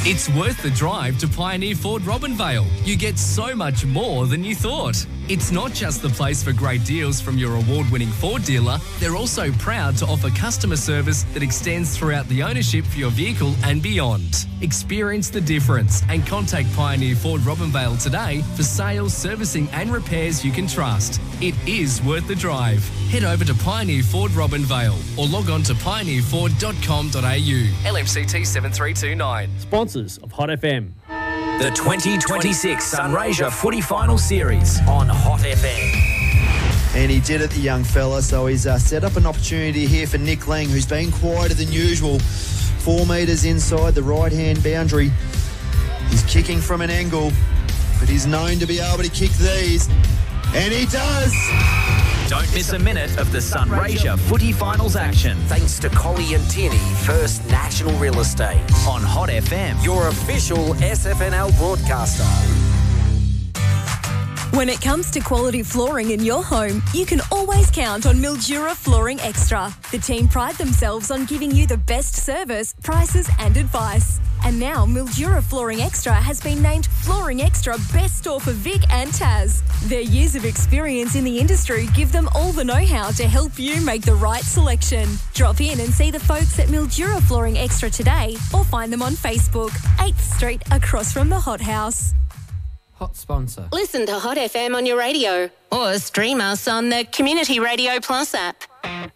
It's worth the drive to Pioneer Ford Robinvale. You get so much more than you thought. It's not just the place for great deals from your award-winning Ford dealer. They're also proud to offer customer service that extends throughout the ownership for your vehicle and beyond. Experience the difference and contact Pioneer Ford Robinvale today for sales, servicing and repairs you can trust. It is worth the drive. Head over to Pioneer Ford Robinvale or log on to pioneerford.com.au. LMCT 7329. Sponsors of Hot FM. The 2026 Sunraysia Footy Final Series on Hot FM. And he did it, the young fella. So he's set up an opportunity here for Nick Lang, who's been quieter than usual. 4 metres inside the right-hand boundary. He's kicking from an angle, but he's known to be able to kick these. And he does! Don't miss a minute of the Sunraysia Footy Finals action. Thanks to Collie and Tierney, First National Real Estate. On Hot FM. Your official SFNL broadcaster. When it comes to quality flooring in your home, you can always count on Mildura Flooring Extra. The team pride themselves on giving you the best service, prices and advice. And now Mildura Flooring Extra has been named Flooring Extra Best Store for Vic and Taz. Their years of experience in the industry give them all the know-how to help you make the right selection. Drop in and see the folks at Mildura Flooring Extra today or find them on Facebook, 8th Street across from the Hot House. Hot sponsor. Listen to Hot FM on your radio or stream us on the Community Radio Plus app.